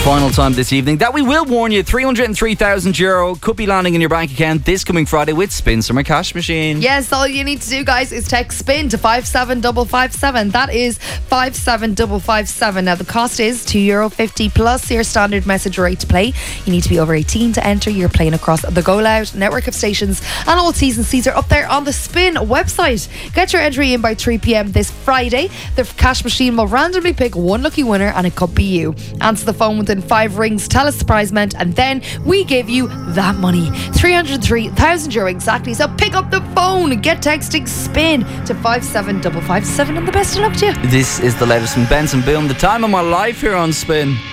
Final time this evening that we will warn you, €303,000 could be landing in your bank account this coming Friday with Spin Summer Cash Machine. Yes, all you need to do, guys, is text SPIN to 57557. That is 57557. Now, the cost is €2.50 plus your standard message rate to play. You need to be over 18 to enter. You're playing across the Go Loud network of stations, and all T's and C's are up there on the Spin website. Get your entry in by 3 p.m. this Friday. The cash machine will randomly pick one lucky winner, and it could be you. Answer the phone within 5 rings, tell us the prize meant, and then we give you that money. €303,000 exactly. So pick up the phone and get texting SPIN to 57557, and the best of luck to you. This is the latest from Benson Boone, the time of my life here on Spin.